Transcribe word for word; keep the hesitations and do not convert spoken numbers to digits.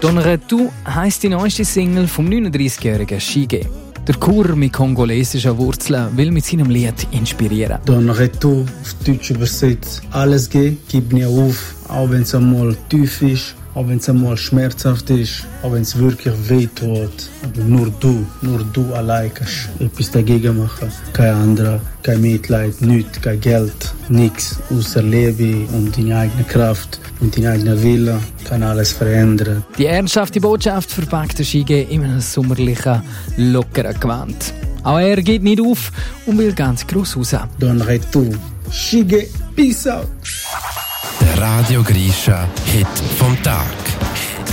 «Donner tu» heisst die neueste Single vom neununddreißigjährigen Shige. Der Kur mit kongolesischen Wurzeln will mit seinem Lied inspirieren. «Donner tu» auf Deutsch übersetzt: alles geht, gib nie auf, auch wenn es einmal tief ist, auch wenn es einmal schmerzhaft ist, auch wenn es wirklich weh tut. Aber nur du, nur du allein kannst etwas dagegen machen. Kein anderer, kein Mitleid, nichts, kein Geld, nichts außer Liebe und deine eigene Kraft und dein eigener Wille kann alles verändern. Die ernsthafte Botschaft verpackt der Shige in einem sommerlichen, lockeren Gewand. Auch er geht nicht auf und will ganz gross raus. «Donner tu», Shige, peace out! Der Radio Grisha Hit vom Tag.